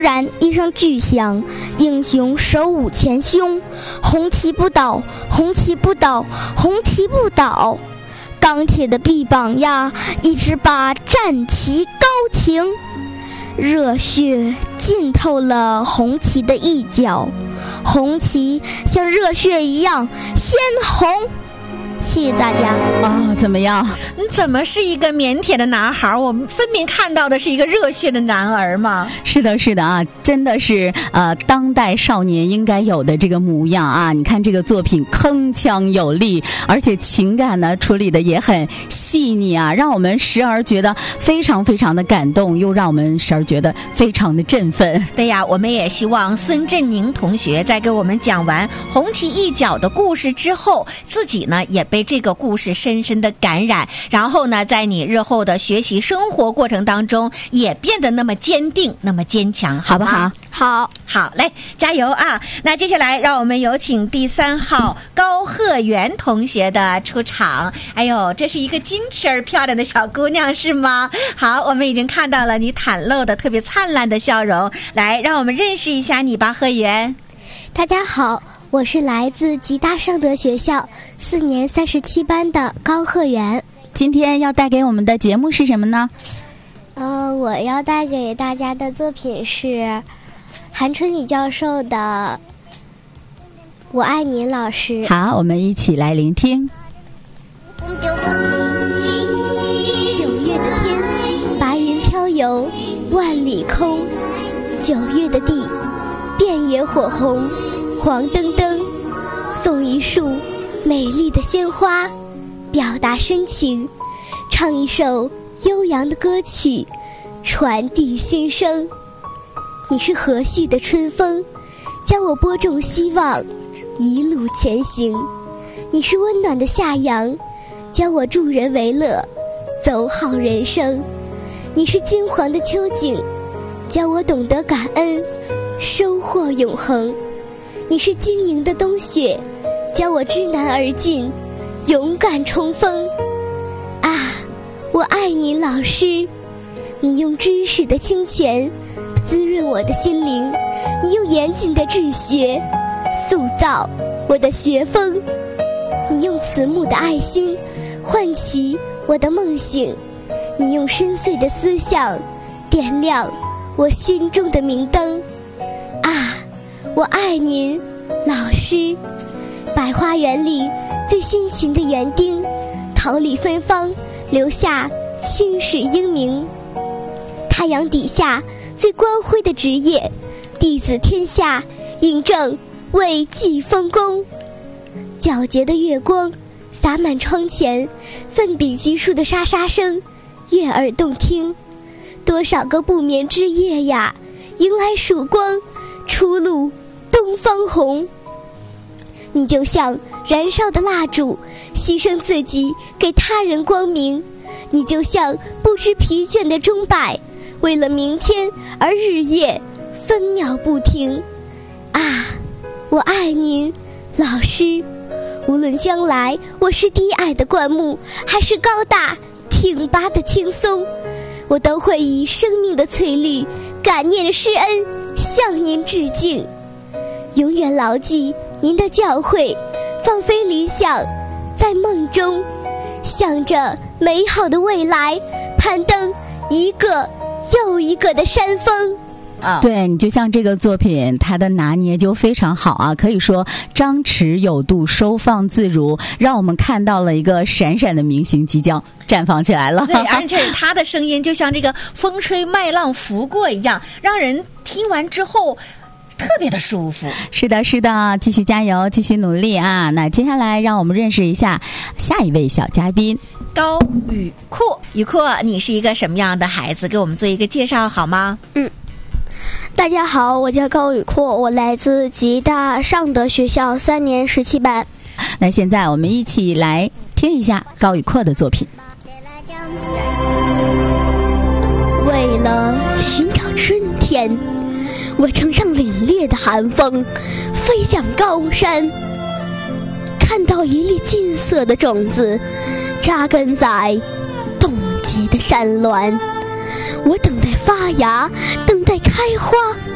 然一声巨响，英雄手舞前胸，红旗不倒，红旗不倒，红旗不倒。钢铁的臂膀呀，一直把战旗高擎，热血浸透了红旗的一角，红旗像热血一样鲜红。谢谢大家。 怎么样？ 你怎么是一个腼腆的男孩？我们分明看到的是一个热血的男儿嘛。 是的，是的啊，真的是当代少年应该有的这个模样啊！你看这个作品铿锵有力，而且情感呢处理的也很细腻啊，让我们时而觉得非常非常的感动，又让我们时而觉得非常的振奋。 对呀，我们也希望孙振宁同学在给我们讲完红旗一角的故事之后，自己呢也被这个故事深深的感染，然后呢在你日后的学习生活过程当中也变得那么坚定那么坚强，好不好？好嘞，加油啊！那接下来让我们有请第3号高鹤元同学的出场。哎呦，这是一个矜持而漂亮的小姑娘是吗？好，我们已经看到了你袒露的特别灿烂的笑容，来让我们认识一下你吧，鹤元。 大家好，我是来自吉大尚德学校4年37班的高鹤元。 今天要带给我们的节目是什么呢？ 我要带给大家的作品是韩春雨教授的《我爱你》老师。 好，我们一起来聆听。 9月的天，白云飘游，万里空；9月的地，遍野火红，黄澄澄。送一束美丽的鲜花，表达深情，唱一首悠扬的歌曲，传递心声。你是和煦的春风，将我播种希望，一路前行。你是温暖的夏阳，将我助人为乐，走好人生。你是金黄的秋景，教我懂得感恩，收获永恒。你是晶莹的冬雪，教我知难而进，勇敢冲锋。啊，我爱你，老师！你用知识的清泉滋润我的心灵，你用严谨的治学塑造我的学风，你用慈母的爱心唤起我的梦醒，你用深邃的思想点亮我心中的明灯。啊，我爱您，老师！百花园里最辛勤的园丁，桃李芬芳，留下青史英名。太阳底下最光辉的职业，弟子天下，嬴政为继丰功。皎洁的月光洒满窗前，奋笔疾书的沙沙声悦耳动听。多少个不眠之夜呀，迎来曙光，出露东方红。你就像燃烧的蜡烛，牺牲自己给他人光明。你就像不知疲倦的钟摆，为了明天而日夜分秒不停。啊，我爱您，老师！无论将来我是低矮的灌木，还是高大挺拔的青松，我都会以生命的翠绿感念师恩，向您致敬。永远牢记您的教诲，放飞理想，在梦中向着美好的未来攀登一个又一个的山峰。 对，你就像这个作品，它的拿捏就非常好啊，可以说张弛有度，收放自如，让我们看到了一个闪闪的明星即将绽放起来了。 对，而且他的声音就像这个风吹麦浪拂过一样，让人听完之后特别的舒服。 是的，是的，继续加油，继续努力啊！那接下来让我们认识一下下一位小嘉宾高宇阔。宇阔，你是一个什么样的孩子？给我们做一个介绍好吗？ 大家好，我叫高宇阔，我来自吉大尚德学校3年17班。 那现在我们一起来听一下高宇阔的作品。 为了寻找春天，我乘上凛冽的寒风，飞向高山，看到一粒金色的种子扎根在冻结的山峦。我等待发芽，等待开花，